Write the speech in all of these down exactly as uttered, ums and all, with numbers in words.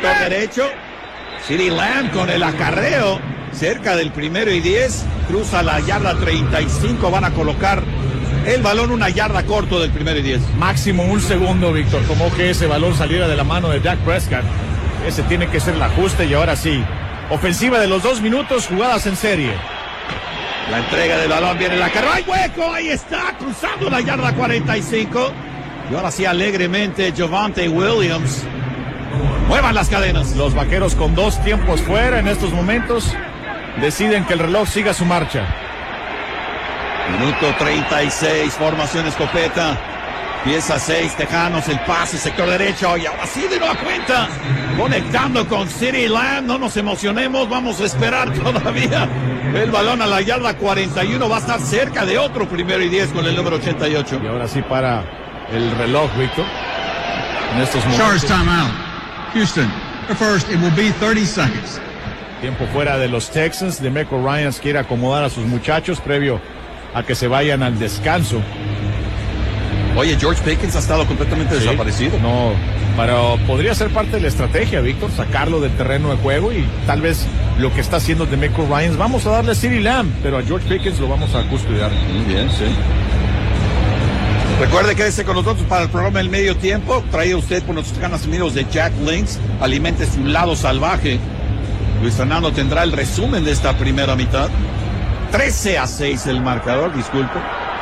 sector derecho. CeeDee Lamb con el acarreo cerca del primero y diez, cruza la yarda treinta y cinco, van a colocar el balón una yarda corto del primero y diez. Máximo un segundo, Víctor, como que ese balón saliera de la mano de Dak Prescott. Ese tiene que ser el ajuste y ahora sí, ofensiva de los dos minutos, jugadas en serie. La entrega del balón viene la carrera, ¡hay hueco! Ahí está, cruzando la yarda cuarenta y cinco. Y ahora sí alegremente Javonte Williams. Muevan las cadenas. Los vaqueros con dos tiempos fuera en estos momentos deciden que el reloj siga su marcha. Minuto treinta y seis, formación escopeta. Pieza seis, Tejanos, el pase, sector derecho. Y ahora sí de nueva cuenta, conectando con CeeDee Lamb. No nos emocionemos, vamos a esperar todavía. El balón a la yarda cuarenta y uno va a estar cerca de otro primero y diez con el número ochenta y ocho. Y ahora sí para el reloj, Víctor. En estos momentos. Charge timeout. Houston, the first, it will be thirty seconds. Tiempo fuera de los Texans. DeMeco Ryans quiere acomodar a sus muchachos previo a que se vayan al descanso. Oye, George Pickens ha estado completamente sí, desaparecido. No, pero podría ser parte de la estrategia, Víctor, sacarlo del terreno de juego y tal vez lo que está haciendo DeMeco Ryans. Vamos a darle a CeeDee Lamb, pero a George Pickens lo vamos a custodiar. Muy bien, sí. Recuerde, quédese con nosotros para el programa del medio tiempo, traído usted por nuestros canales amigos de Jack Links. Alimente su lado salvaje. Luis Fernando tendrá el resumen de esta primera mitad. trece a seis el marcador, disculpe.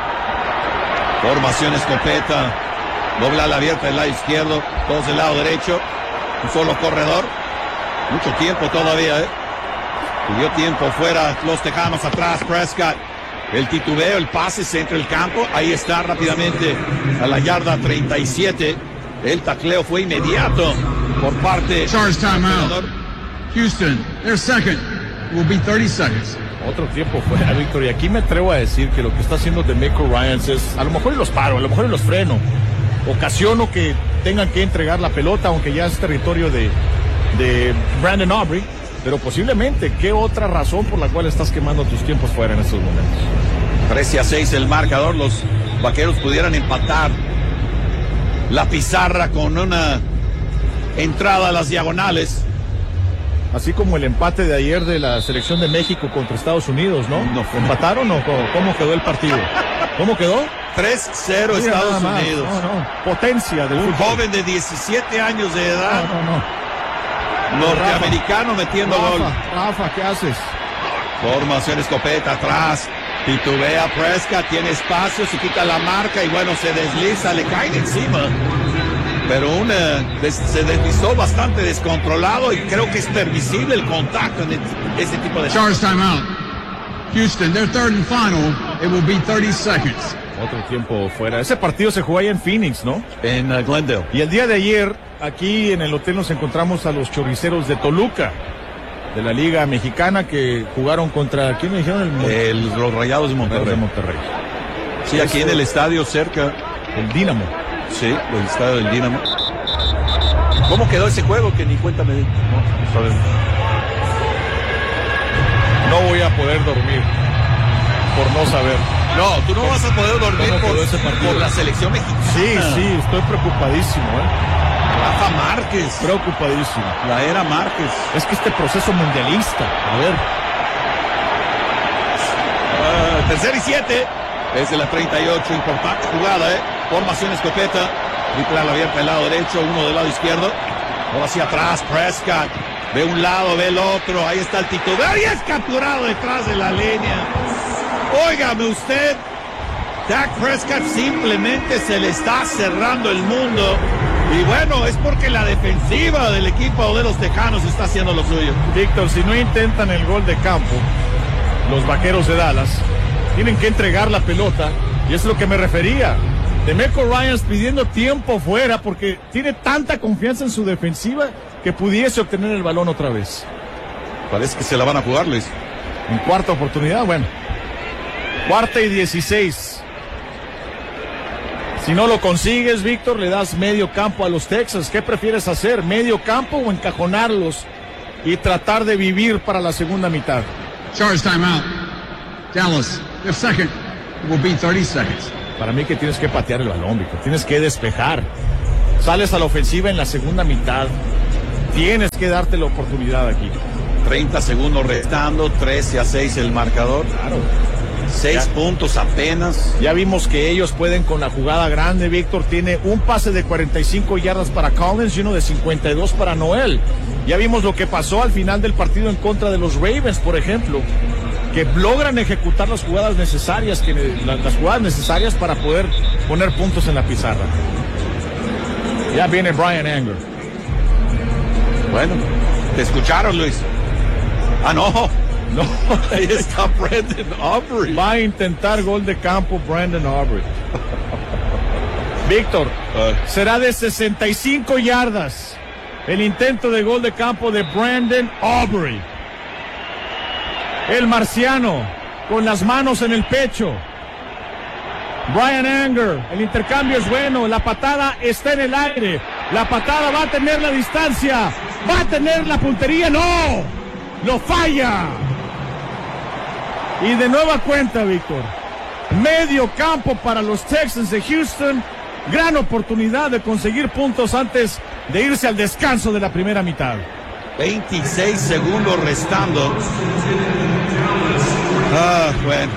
Formación escopeta. Doble ala abierta del lado izquierdo, todos del lado derecho. Un solo corredor. Mucho tiempo todavía, ¿eh? Pidió tiempo fuera los Tejanos, atrás Prescott. El titubeo, el pase, centro del campo. Ahí está rápidamente a la yarda treinta y siete. El tacleo fue inmediato por parte Charge timeout. Houston, their second will be thirty seconds. Otro tiempo fuera, Víctor, y aquí me atrevo a decir que lo que está haciendo DeMeco Ryans es, a lo mejor los paro, a lo mejor los freno, ocasiono que tengan que entregar la pelota, aunque ya es territorio de, de Brandon Aubrey, pero posiblemente, ¿qué otra razón por la cual estás quemando tus tiempos fuera en estos momentos? trece a seis el marcador, los vaqueros pudieran empatar la pizarra con una entrada a las diagonales. Así como el empate de ayer de la selección de México contra Estados Unidos, ¿no? No fue. ¿Empataron o cómo quedó el partido? ¿Cómo quedó? tres cero Mira, Estados nada más. Unidos. No, no. Potencia del Un fútbol. joven de diecisiete años de edad, No, no, no. norteamericano metiendo Rafa, gol. Rafa, ¿qué haces? Formación escopeta atrás. Titubea Prescott, tiene espacio, se quita la marca y bueno, se desliza, le caen encima. Pero una, des, se deslizó bastante descontrolado y creo que es permisible el contacto en este tipo de... Charge timeout. Houston, their third and final, it will be thirty seconds. Otro tiempo fuera. Ese partido se jugó allá en Phoenix, ¿no? En uh, Glendale. Y el día de ayer, aquí en el hotel nos encontramos a los chorriceros de Toluca, de la Liga Mexicana, que jugaron contra, ¿quién me dijeron? El Mon- El, los Rayados de Monterrey. de Monterrey. Sí, aquí en el estadio cerca. El Dínamo. Sí, el estadio del Dínamo. ¿Cómo quedó ese juego? Que ni cuenta me di. No, sabes. No voy a poder dormir por no saber. No, tú no vas a poder dormir ¿Cómo por, quedó ese partido? por la selección mexicana. Sí, sí, estoy preocupadísimo, ¿eh? Rafa Márquez. Preocupadísimo. La era Márquez. Es que este proceso mundialista, a ver. Uh, tercer y siete. Es de la treinta y ocho. Importante jugada, ¿eh? Formación escopeta. Triple ala abierta del lado derecho, uno del lado izquierdo. Ahora hacia atrás, Prescott. Ve un lado, ve el otro. Ahí está el titular y es capturado detrás de la línea. Óigame usted. Dak Prescott simplemente se le está cerrando el mundo. Y bueno, es porque la defensiva del equipo de los Tejanos está haciendo lo suyo. Víctor, si no intentan el gol de campo, los vaqueros de Dallas tienen que entregar la pelota. Y es lo que me refería. DeMeco Ryans pidiendo tiempo fuera porque tiene tanta confianza en su defensiva que pudiese obtener el balón otra vez. Parece que se la van a jugar, Luis. En cuarta oportunidad, bueno. Cuarta y dieciséis. Si no lo consigues, Víctor, le das medio campo a los Texans. ¿Qué prefieres hacer? ¿Medio campo o encajonarlos y tratar de vivir para la segunda mitad? Charge timeout. Dallas, their second will be thirty seconds. Para mí que tienes que patear el balón, Víctor. Tienes que despejar. Sales a la ofensiva en la segunda mitad. Tienes que darte la oportunidad aquí. treinta segundos restando, trece a seis el marcador. Claro. seis puntos apenas. Ya vimos que ellos pueden con la jugada grande. Víctor tiene un pase de cuarenta y cinco yardas para Collins y uno de cincuenta y dos para Noel. Ya vimos lo que pasó al final del partido en contra de los Ravens, por ejemplo, que logran ejecutar las jugadas necesarias, que, las jugadas necesarias para poder poner puntos en la pizarra. Ya viene Bryan Anger. Bueno, te escucharon, Luis. Ah, no. No, ahí está Brandon Aubrey. Va a intentar gol de campo Brandon Aubrey. Víctor, uh. será de sesenta y cinco yardas. El intento de gol de campo de Brandon Aubrey. El marciano con las manos en el pecho. Bryan Anger, el intercambio es bueno, la patada está en el aire. La patada va a tener la distancia. Va a tener la puntería. ¡No! ¡Lo falla! Y de nueva cuenta, Víctor, medio campo para los Texans de Houston. Gran oportunidad de conseguir puntos antes de irse al descanso de la primera mitad. veintiséis segundos restando. Ah, bueno.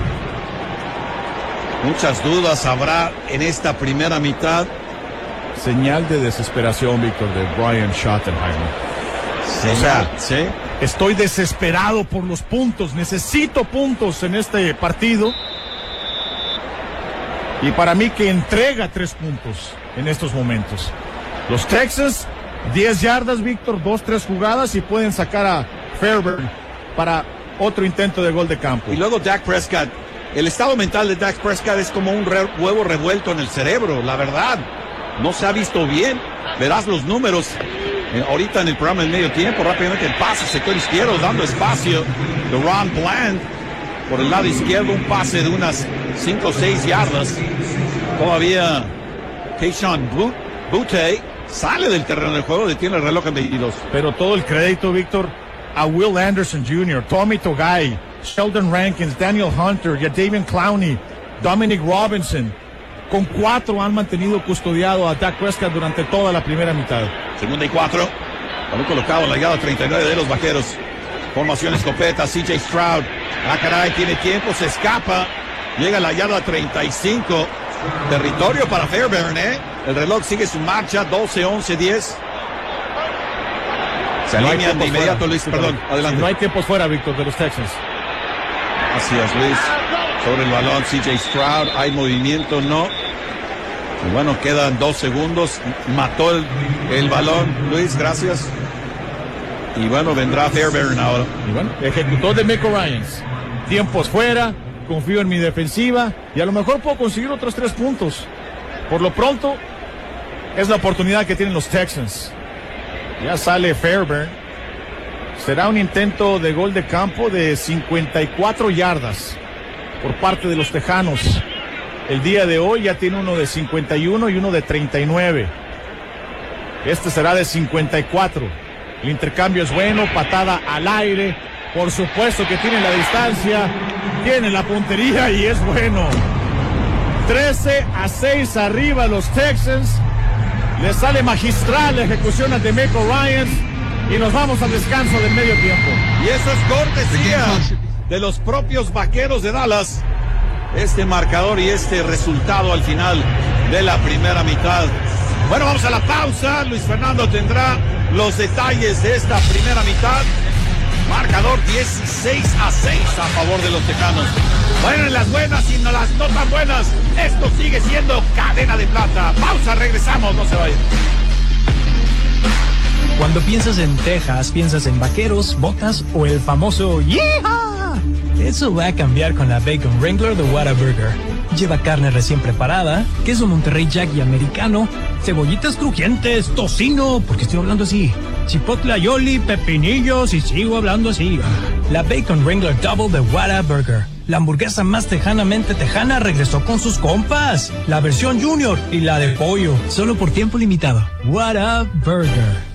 Muchas dudas habrá en esta primera mitad. Señal de desesperación, Víctor, de Brian Schottenheimer. O sea, ¿sí? Estoy desesperado por los puntos. Necesito puntos en este partido. Y para mí que entrega tres puntos en estos momentos. Los Texans, diez yardas, Víctor, dos, tres jugadas y pueden sacar a Fairburn para otro intento de gol de campo. Y luego Dak Prescott. El estado mental de Dak Prescott es como un re- huevo revuelto en el cerebro, la verdad. No se ha visto bien. Verás los números. Eh, ahorita en el programa del medio tiempo, rápidamente el pase, sector izquierdo, dando espacio de Ron Bland. Por el lado izquierdo, un pase de unas cinco o seis yardas. Todavía Keyshawn Butte sale del terreno del juego, detiene el reloj en veintidós. Pero todo el crédito, Víctor, a Will Anderson junior, Tommy Togai, Sheldon Rankins, Daniel Hunter, Jadeveon Clowney, Dominic Robinson. Con cuatro han mantenido custodiado a Dak Prescott durante toda la primera mitad. Segunda y cuatro. Balón colocado en la yarda treinta y nueve de los Vaqueros. Formación escopeta, C J Stroud. Ah, caray, tiene tiempo, se escapa. Llega a la yarda treinta y cinco. Territorio para Fairbairn, ¿eh? El reloj sigue su marcha, doce, once, diez. Se no alinean de inmediato, fuera. Luis, perdón, adelante. No hay tiempos fuera, Víctor, de los Texans. Así es, Luis. Sobre el balón, C J Stroud. Hay movimiento, no. Y bueno, quedan dos segundos. Mató el, el balón, Luis, gracias. Y bueno, vendrá Fairbairn ahora. Y bueno, ejecutó de Michael Ryans. Tiempos fuera, confío en mi defensiva y a lo mejor puedo conseguir otros tres puntos. Por lo pronto, es la oportunidad que tienen los Texans. Ya sale Fairbairn. Será un intento de gol de campo de cincuenta y cuatro yardas por parte de los Tejanos. El día de hoy ya tiene uno de cincuenta y uno y uno de treinta y nueve. Este será de cincuenta y cuatro. El intercambio es bueno, patada al aire. Por supuesto que tiene la distancia, tiene la puntería y es bueno. trece a seis arriba los Texans. Le sale magistral la ejecución a Demeco Ryans y nos vamos al descanso del medio tiempo. Y eso es cortesía de los propios Vaqueros de Dallas. Este marcador y este resultado al final de la primera mitad. Bueno, vamos a la pausa. Luis Fernando tendrá los detalles de esta primera mitad. Marcador dieciséis a seis a favor de los Tejanos. Bueno, en las buenas y en las no tan buenas, esto sigue siendo cadena de plata. Pausa, regresamos, no se vayan. Cuando piensas en Texas, piensas en vaqueros, botas o el famoso ¡Yeehaw! Eso va a cambiar con la Bacon Wrangler de Whataburger. Lleva carne recién preparada, queso Monterrey Jack y americano, cebollitas crujientes, tocino, porque estoy hablando así, chipotle aioli, pepinillos y sigo hablando así. La Bacon Wrangler Double de Whataburger. La hamburguesa más tejanamente tejana regresó con sus compas. La versión Junior y la de pollo, solo por tiempo limitado. Whataburger.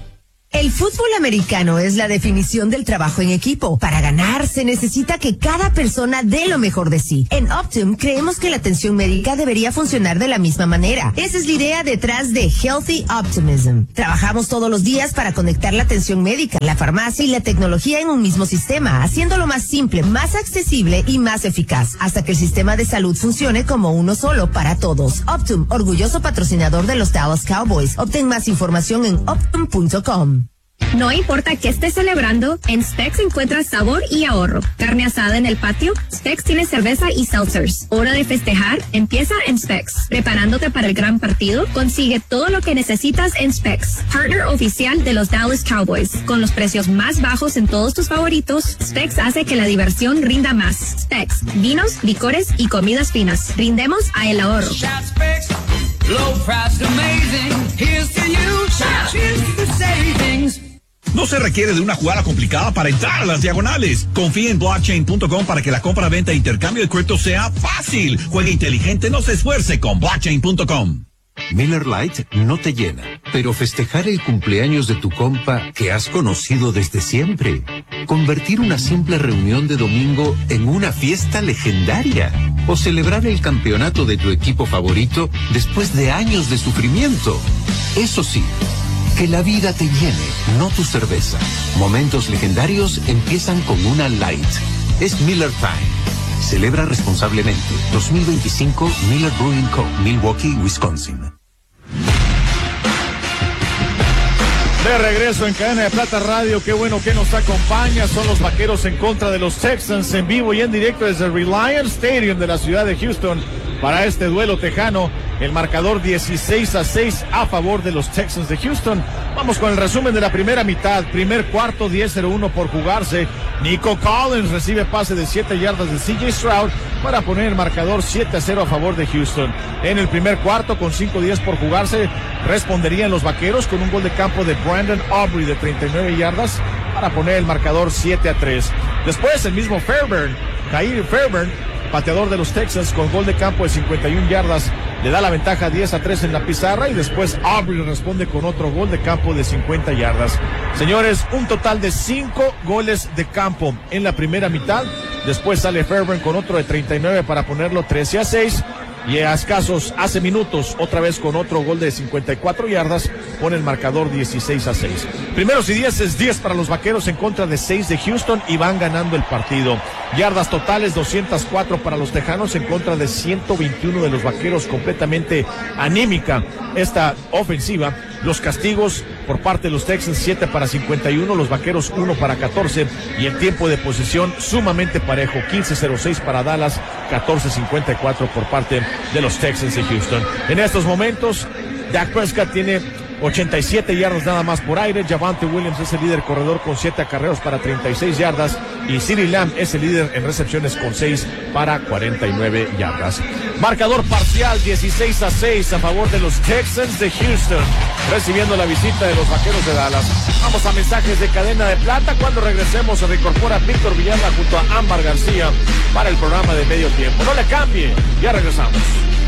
El fútbol americano es la definición del trabajo en equipo. Para ganar, se necesita que cada persona dé lo mejor de sí. En Optum, creemos que la atención médica debería funcionar de la misma manera. Esa es la idea detrás de Healthy Optimism. Trabajamos todos los días para conectar la atención médica, la farmacia y la tecnología en un mismo sistema, haciéndolo más simple, más accesible y más eficaz, hasta que el sistema de salud funcione como uno solo para todos. Optum, orgulloso patrocinador de los Dallas Cowboys. Obtén más información en optum punto com. No importa qué estés celebrando, en Specs encuentras sabor y ahorro. Carne asada en el patio, Specs tiene cerveza y seltzers. Hora de festejar, empieza en Specs. Preparándote para el gran partido, consigue todo lo que necesitas en Specs. Partner oficial de los Dallas Cowboys. Con los precios más bajos en todos tus favoritos, Specs hace que la diversión rinda más. Specs, vinos, licores y comidas finas. Rindemos a el ahorro. Low price amazing. Here's to you. Cheers to the savings. No se requiere de una jugada complicada para entrar a las diagonales. Confía en blockchain punto com para que la compra, venta e intercambio de cripto sea fácil. Juegue inteligente, no se esfuerce con blockchain punto com. Miller Lite no te llena, pero festejar el cumpleaños de tu compa que has conocido desde siempre. Convertir una simple reunión de domingo en una fiesta legendaria. O celebrar el campeonato de tu equipo favorito después de años de sufrimiento. Eso sí, que la vida te llene, no tu cerveza. Momentos legendarios empiezan con una Light. Es Miller Time. Celebra responsablemente. dos mil veinticinco Miller Brewing Co., Milwaukee, Wisconsin. De regreso en Cadena de Plata Radio, qué bueno que nos acompaña. Son los Vaqueros en contra de los Texans, en vivo y en directo desde el Reliance Stadium de la ciudad de Houston para este duelo tejano. El marcador dieciséis a seis a favor de los Texans de Houston. Vamos con el resumen de la primera mitad. Primer cuarto, diez cero uno por jugarse. Nico Collins recibe pase de siete yardas de C J Stroud para poner el marcador siete a cero a favor de Houston. En el primer cuarto, con cinco diez por jugarse, responderían los Vaqueros con un gol de campo de Brandon Aubrey de treinta y nueve yardas para poner el marcador siete a tres. Después, el mismo Fairburn, Kyle Fairburn, pateador de los Texans, con gol de campo de cincuenta y una yardas, le da la ventaja diez a tres en la pizarra, y después Aubrey responde con otro gol de campo de cincuenta yardas. Señores, un total de cinco goles de campo en la primera mitad. Después sale Fairburn con otro de treinta y nueve para ponerlo trece a seis. Y a escasos, hace minutos, otra vez con otro gol de cincuenta y cuatro yardas, pone el marcador dieciséis a seis. Primeros y diez es diez para los Vaqueros en contra de seis de Houston, y van ganando el partido. Yardas totales doscientas cuatro para los Tejanos en contra de ciento veintiuno de los Vaqueros. Completamente anímica esta ofensiva. Los castigos por parte de los Texans, siete para cincuenta y uno, los Vaqueros uno para catorce, y el tiempo de posesión sumamente parejo, quince cero seis para Dallas, catorce cincuenta y cuatro por parte de los Texans de Houston. En estos momentos, Dak Prescott tiene ochenta y siete yardas nada más por aire. Javonte Williams es el líder corredor con siete acarreos para treinta y seis yardas, y CeeDee Lamb es el líder en recepciones con seis para cuarenta y nueve yardas. Marcador parcial dieciséis a seis a favor de los Texans de Houston, recibiendo la visita de los Vaqueros de Dallas. Vamos a mensajes de Cadena de Plata. Cuando regresemos, se reincorpora Víctor Villalba junto a Ámbar García para el programa de Medio Tiempo. No le cambie, ya regresamos.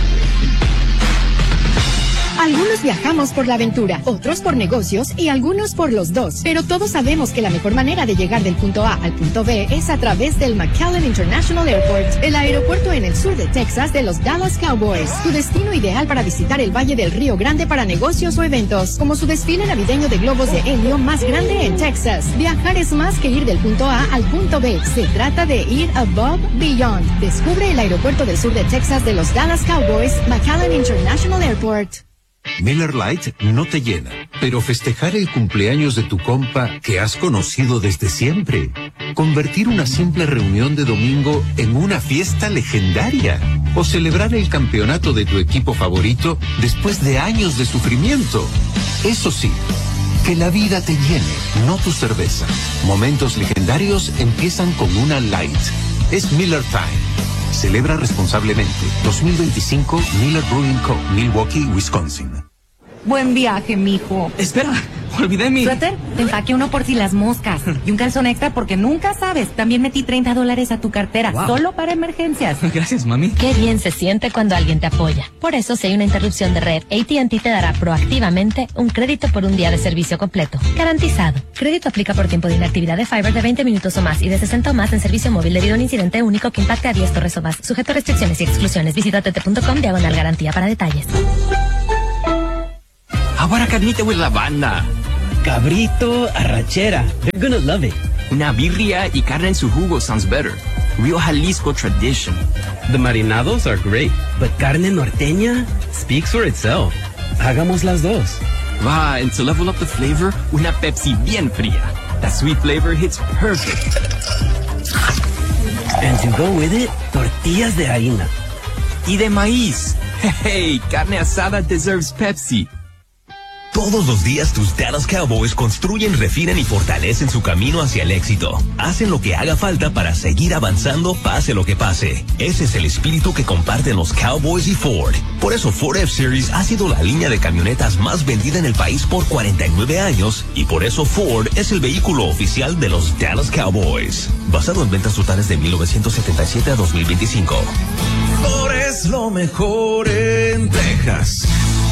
Algunos viajamos por la aventura, otros por negocios y algunos por los dos. Pero todos sabemos que la mejor manera de llegar del punto A al punto B es a través del McAllen International Airport, el aeropuerto en el sur de Texas de los Dallas Cowboys. Tu destino ideal para visitar el Valle del Río Grande para negocios o eventos, como su desfile navideño de globos de helio más grande en Texas. Viajar es más que ir del punto A al punto B. Se trata de ir above, beyond. Descubre el aeropuerto del sur de Texas de los Dallas Cowboys, McAllen International Airport. Miller Lite no te llena, pero festejar el cumpleaños de tu compa que has conocido desde siempre. Convertir una simple reunión de domingo en una fiesta legendaria. O celebrar el campeonato de tu equipo favorito después de años de sufrimiento. Eso sí, que la vida te llene, no tu cerveza. Momentos legendarios empiezan con una Light. Es Miller Time. Celebra responsablemente. dos mil veinticinco Miller Brewing Co., Milwaukee, Wisconsin. Buen viaje, mijo. Espera, olvidé mi... ¿Suéter? Te empaqué uno por si las moscas. Y un calzón extra porque nunca sabes. También metí treinta dólares a tu cartera, wow. Solo para emergencias. Gracias, mami. Qué bien se siente cuando alguien te apoya. Por eso, si hay una interrupción de red, A T and T te dará proactivamente un crédito por un día de servicio completo. Garantizado. Crédito aplica por tiempo de inactividad de Fiber de veinte minutos o más y de sesenta o más en servicio móvil debido a un incidente único que impacte a diez torres o más. Sujeto a restricciones y exclusiones. Visita t t punto com diagonal garantía para detalles. Ahora carnita with lavanda. Cabrito, arrachera. They're gonna love it. Una birria y carne en su jugo sounds better. Real Jalisco tradition. The marinados are great, but carne norteña speaks for itself. Hagamos las dos. Va, and to level up the flavor, una Pepsi bien fría. That sweet flavor hits perfect. And to go with it, tortillas de harina. Y de maíz. Hey, carne asada deserves Pepsi. Todos los días tus Dallas Cowboys construyen, refinan y fortalecen su camino hacia el éxito. Hacen lo que haga falta para seguir avanzando pase lo que pase. Ese es el espíritu que comparten los Cowboys y Ford. Por eso Ford F-Series ha sido la línea de camionetas más vendida en el país por cuarenta y nueve años y por eso Ford es el vehículo oficial de los Dallas Cowboys. Basado en ventas totales de mil novecientos setenta y siete a dos mil veinticinco. Ford es lo mejor en Texas.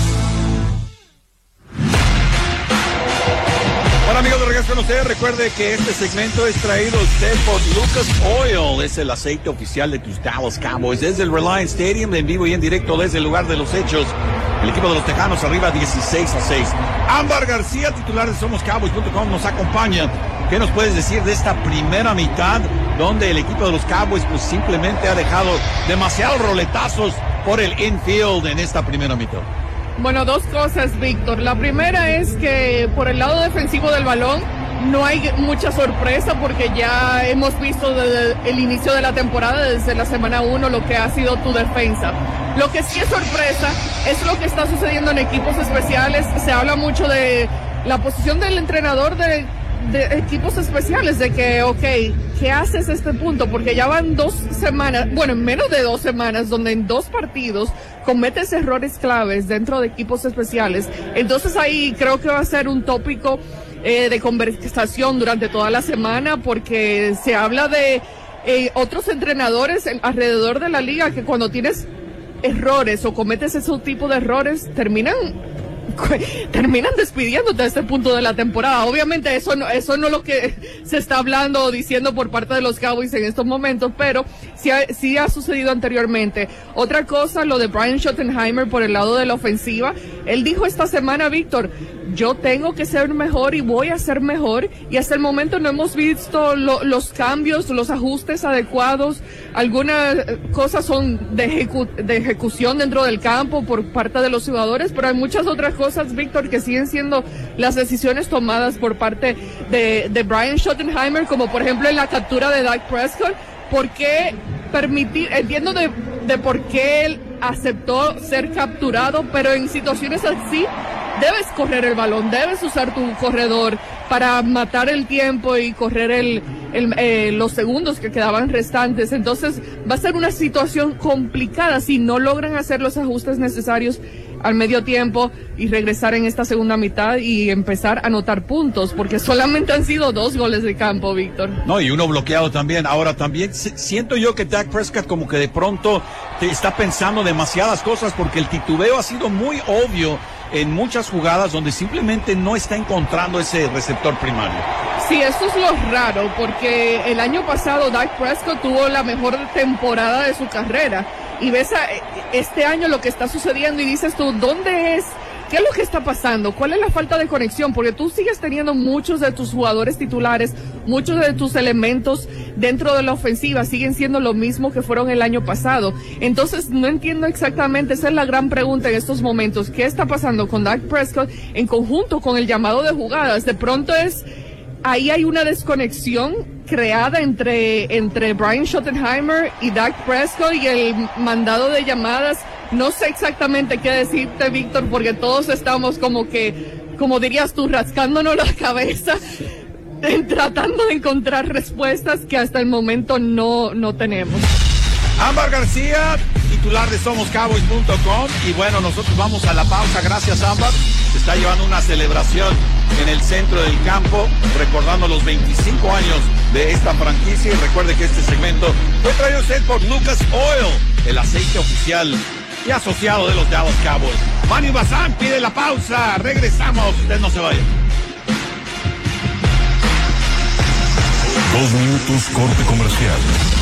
Bueno, amigos, de regreso con ustedes, recuerde que este segmento es traído a usted por Lucas Oil. Es el aceite oficial de tus Dallas Cowboys. Desde el Reliance Stadium, en vivo y en directo desde el lugar de los hechos. El equipo de los Tejanos arriba dieciséis a seis. Ámbar García, titular de Somos Cowboys punto com, nos acompaña. ¿Qué nos puedes decir de esta primera mitad donde el equipo de los Cowboys pues simplemente ha dejado demasiados roletazos por el infield en esta primera mitad? Bueno, dos cosas, Víctor. La primera es que por el lado defensivo del balón no hay mucha sorpresa porque ya hemos visto desde el inicio de la temporada, desde la semana uno, lo que ha sido tu defensa. Lo que sí es sorpresa es lo que está sucediendo en equipos especiales. Se habla mucho de la posición del entrenador de, de equipos especiales, de que, ok, ¿qué haces a este punto? Porque ya van dos semanas, bueno, en menos de dos semanas, donde en dos partidos cometes errores claves dentro de equipos especiales. Entonces ahí creo que va a ser un tópico eh, de conversación durante toda la semana, porque se habla de eh, otros entrenadores en, alrededor de la liga que cuando tienes errores o cometes ese tipo de errores terminan terminan despidiéndote a este punto de la temporada. Obviamente eso no, eso no es lo que se está hablando o diciendo por parte de los Cowboys en estos momentos, pero sí ha, sí ha sucedido anteriormente. Otra cosa, lo de Brian Schottenheimer por el lado de la ofensiva. Él dijo esta semana, Víctor, yo tengo que ser mejor y voy a ser mejor, y hasta el momento no hemos visto lo, los cambios, los ajustes adecuados. Algunas cosas son de, ejecu de ejecución dentro del campo por parte de los jugadores, pero hay muchas otras cosas, Víctor, que siguen siendo las decisiones tomadas por parte de, de Brian Schottenheimer, como por ejemplo en la captura de Dak Prescott. ¿Por qué permitir? Entiendo de, de por qué él aceptó ser capturado, pero en situaciones así debes correr el balón, debes usar tu corredor para matar el tiempo y correr el, el, eh, los segundos que quedaban restantes. Entonces va a ser una situación complicada si no logran hacer los ajustes necesarios al medio tiempo y regresar en esta segunda mitad y empezar a anotar puntos, porque solamente han sido dos goles de campo, Víctor. No, y uno bloqueado también. Ahora también siento yo que Dak Prescott como que de pronto te está pensando demasiadas cosas, porque el titubeo ha sido muy obvio en muchas jugadas donde simplemente no está encontrando ese receptor primario. Sí, esto es lo raro, porque el año pasado Dak Prescott tuvo la mejor temporada de su carrera, y ves a este año lo que está sucediendo y dices tú, ¿dónde es? ¿Qué es lo que está pasando? ¿Cuál es la falta de conexión? Porque tú sigues teniendo muchos de tus jugadores titulares, muchos de tus elementos dentro de la ofensiva siguen siendo lo mismo que fueron el año pasado. Entonces no entiendo exactamente, esa es la gran pregunta en estos momentos. ¿Qué está pasando con Dak Prescott en conjunto con el llamado de jugadas? De pronto es, ahí hay una desconexión creada entre, entre Brian Schottenheimer y Dak Prescott y el mandado de llamadas. No sé exactamente qué decirte, Víctor, porque todos estamos como que, como dirías tú, rascándonos la cabeza, tratando de encontrar respuestas que hasta el momento no, no tenemos. Ámbar García, y titular de somos cowboys punto com. Y bueno, nosotros vamos a la pausa. Gracias, Ámbar. Se está llevando una celebración en el centro del campo, recordando los veinticinco años de esta franquicia. Y recuerde que este segmento fue traído a usted por Lucas Oil, el aceite oficial y asociado de los Dallas Cowboys. Manny Bazán pide la pausa. Regresamos. Usted no se vaya. Dos minutos corte comercial.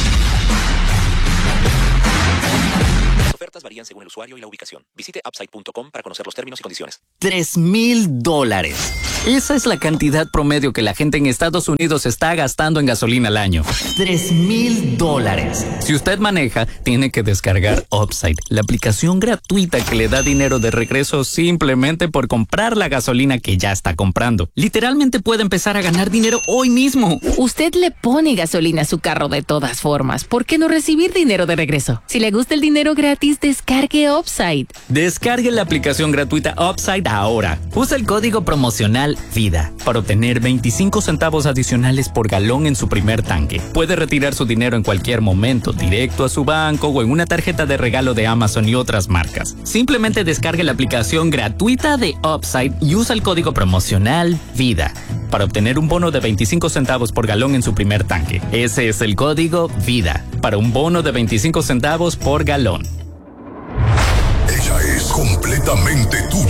Las ofertas varían según el usuario y la ubicación. Visite upside punto com para conocer los términos y condiciones. Tres mil dólares. Esa es la cantidad promedio que la gente en Estados Unidos está gastando en gasolina al año. Tres mil dólares. Si usted maneja, tiene que descargar Upside, la aplicación gratuita que le da dinero de regreso simplemente por comprar la gasolina que ya está comprando. Literalmente puede empezar a ganar dinero hoy mismo. Usted le pone gasolina a su carro de todas formas. ¿Por qué no recibir dinero de regreso? Si le gusta el dinero gratis, descargue Upside. Descargue la aplicación gratuita Upside ahora. Usa el código promocional VIDA para obtener veinticinco centavos adicionales por galón en su primer tanque. Puede retirar su dinero en cualquier momento, directo a su banco o en una tarjeta de regalo de Amazon y otras marcas. Simplemente descargue la aplicación gratuita de Upside y usa el código promocional VIDA para obtener un bono de veinticinco centavos por galón en su primer tanque. Ese es el código VIDA para un bono de veinticinco centavos por galón. Ella es completamente tuya.